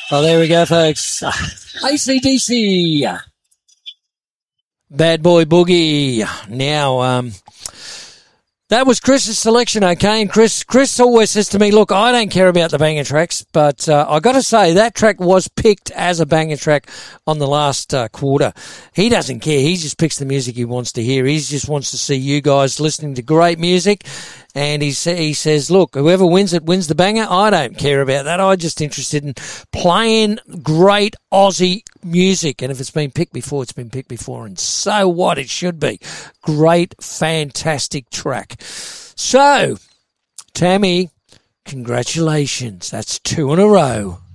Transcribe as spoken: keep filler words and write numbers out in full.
Oh, there we go, folks. A C D C. Bad Boy Boogie. Now, um, that was Chris's selection, okay? And Chris, Chris always says to me, look, I don't care about the banger tracks, but uh, I got to say that track was picked as a banger track on the last uh, quarter. He doesn't care. He just picks the music he wants to hear. He just wants to see you guys listening to great music. And he, sa- he says, look, whoever wins it wins the banger. I don't care about that. I'm just interested in playing great Aussie music. And if it's been picked before, it's been picked before. And so what? It should be. Great, fantastic track. So, Tammy, congratulations. That's two in a row.